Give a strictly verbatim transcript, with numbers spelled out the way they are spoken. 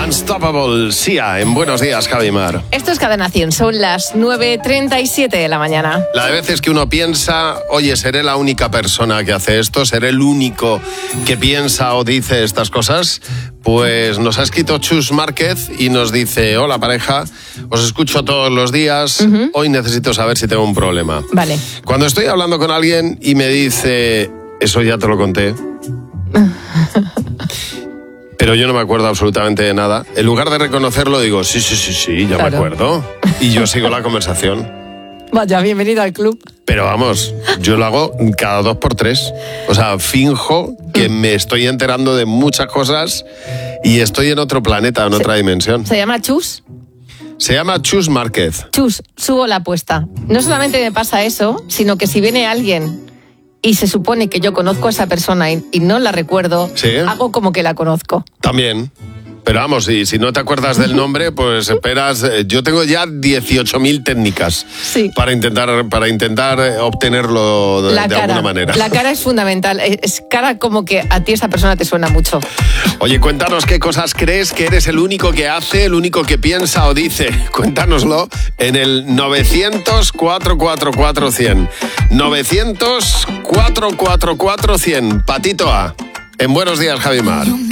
Unstoppable, Sia, en Buenos Días, Javimar. Esto es Cadena cien, son las nueve treinta y siete de la mañana. La de veces que uno piensa, oye, seré la única persona que hace esto, seré el único que piensa o dice estas cosas, pues nos ha escrito Chus Márquez y nos dice, hola pareja, os escucho todos los días, uh-huh. hoy necesito saber si tengo un problema. Vale. Cuando estoy hablando con alguien y me dice, eso ya te lo conté, pero yo no me acuerdo absolutamente de nada, en lugar de reconocerlo digo, sí, sí, sí, sí, ya claro. me acuerdo, y yo sigo la conversación. Vaya, bienvenido al club. Pero vamos, yo lo hago cada dos por tres. O sea, finjo que me estoy enterando de muchas cosas y estoy en otro planeta, en otra se, dimensión. ¿Se llama Chus? Se llama Chus Márquez. Chus, subo la apuesta. No solamente me pasa eso, sino que si viene alguien y se supone que yo conozco a esa persona y, y no la recuerdo, ¿sí? hago como que la conozco. También. Pero vamos, si, si no te acuerdas del nombre, pues esperas. Yo tengo ya dieciocho mil técnicas sí. para intentar para intentar obtenerlo de, la de cara, alguna manera. La cara es fundamental. Es cara como que a ti esa persona te suena mucho. Oye, cuéntanos qué cosas crees que eres el único que hace, el único que piensa o dice. Cuéntanoslo en el novecientos, cuatrocientos cuarenta y cuatro, cien. novecientos, cuatrocientos cuarenta y cuatro, cien. Patito A. En Buenos Días, Javimar.